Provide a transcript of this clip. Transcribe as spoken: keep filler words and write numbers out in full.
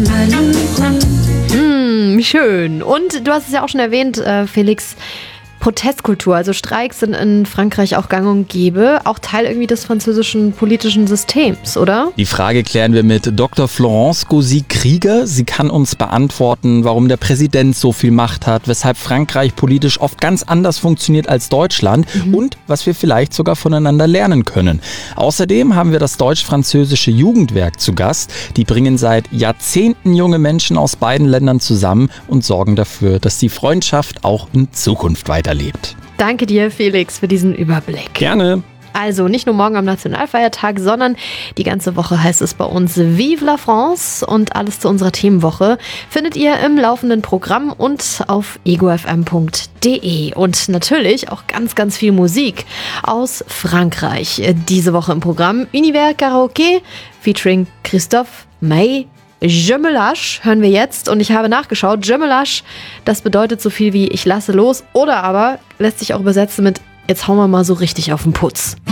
Hm, schön. Und du hast es ja auch schon erwähnt, äh, Felix, Protestkultur, also Streiks sind in Frankreich auch gang und gäbe, auch Teil irgendwie des französischen politischen Systems, oder? Die Frage klären wir mit Doktor Florence Gauzy-Krieger. Sie kann uns beantworten, warum der Präsident so viel Macht hat, weshalb Frankreich politisch oft ganz anders funktioniert als Deutschland mhm. und was wir vielleicht sogar voneinander lernen können. Außerdem haben wir das deutsch-französische Jugendwerk zu Gast. Die bringen seit Jahrzehnten junge Menschen aus beiden Ländern zusammen und sorgen dafür, dass die Freundschaft auch in Zukunft weiterlebt. Danke dir, Felix, für diesen Überblick. Gerne. Also nicht nur morgen am Nationalfeiertag, sondern die ganze Woche heißt es bei uns Vive la France, und alles zu unserer Themenwoche findet ihr im laufenden Programm und auf ego f m punkt d e. Und natürlich auch ganz, ganz viel Musik aus Frankreich. Diese Woche im Programm Univers Karaoke featuring Christophe May. Je me lâche hören wir jetzt, und ich habe nachgeschaut. Je me lâche, das bedeutet so viel wie ich lasse los, oder aber lässt sich auch übersetzen mit jetzt hauen wir mal so richtig auf den Putz.